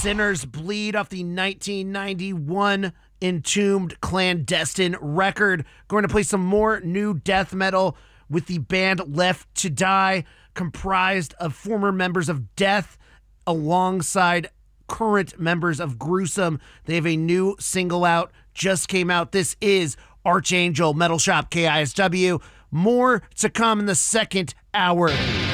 Sinners Bleed off the 1991 Entombed Clandestine record. Going to play some more new death metal with the band Left to Die, comprised of former members of Death alongside current members of Gruesome. They have a new single out, just came out. This is Archangel, Metal Shop, KISW. More to come in the second hour.